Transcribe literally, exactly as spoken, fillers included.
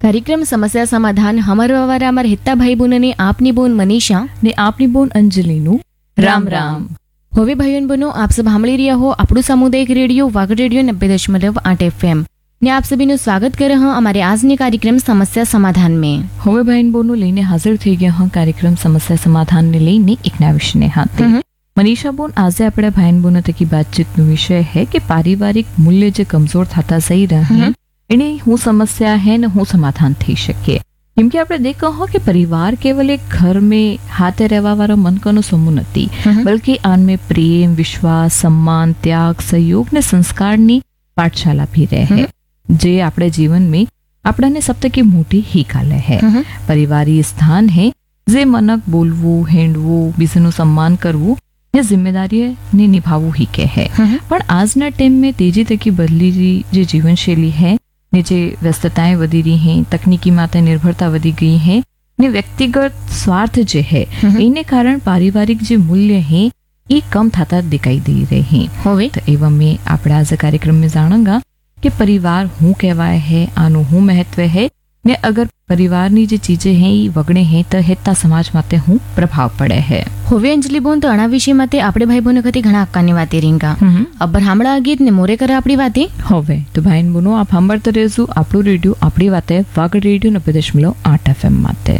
कार्यक्रम समस्या समाधान हमारो अवारा अमर हिता भाई बोन ने आपनी बोन मनीषा ने आपनी बोन अंजलिनु राम राम। હવે ભાઈઓ બનો આપ સબ સાંભળી રહ્યા હો આપણું સામુદાયિક રેડિયો વાગડ રેડિયો नब्बे दशमलव आठ एफएम ने आप सभी નું સ્વાગત કરે હા हमारे આજની કાર્યક્રમ સમસ્યા સમાધાન में। હવે બહેન બોનો લઈને હાજર થઈ ગયા હા કાર્યક્રમ સમસ્યા સમાધાન ને લઈને એક નવા વિષયને હાથે। मनीषा बोन आज આપણે ભાઈન બોનો તકી बातचीत નો विषय है कि पारिवारिक मूल्य जो कमजोर થતા સહી રહે એને હું समस्या है ने હું समाधान થઈ શકે। क्योंकि आपने देखा हो कि परिवार केवल एक घर में हाथे रहवा वाला मन का समूह नहीं, बल्कि आनमें प्रेम, विश्वास, सम्मान, त्याग, सहयोग ने संस्कार नी पाठशाला भी रहे जे आपणे जीवन में आपने सब की मोटी ही काले है। परिवारी स्थान है जे मनक बोलवू, हेंडवू, बीजेनु सम्मान करवू ये जिम्मेदारी ने निभावू ही के है। पण आजना टाइम में तेजी तकी बदली जे जीवन शैली है ने जे व्यस्तताएं वधी रही हैं, तकनीकी माते निर्भरता वधी गई है ने व्यक्तिगत स्वार्थ जे है इने कारण पारिवारिक जे मूल्य है ये कम थाता दिखाई दे रहे हैं। होवे तो एवं में आपणे आज कार्यक्रम में जानेंगा कि परिवार हूँ कहवाय है, आनु हूँ महत्व है ने अगर परिवार नी जे चीजें हैं ये वगणे हैं तो हेता समाज माते हूँ प्रभाव पड़े है। होवे अंजलि बोन तो अणा विषय माते आपणे भाई बोन कती घणा अक्कानी वाते रिंगा अबर हामळा गीत ने मोरे करे आपणी वाते। होवे तो भाईन बोनो आप सांभळता रहेजो आपणो रेडियो आपणी वाते वागड रेडियो नब्बे दशमलव आठ एफएम माते।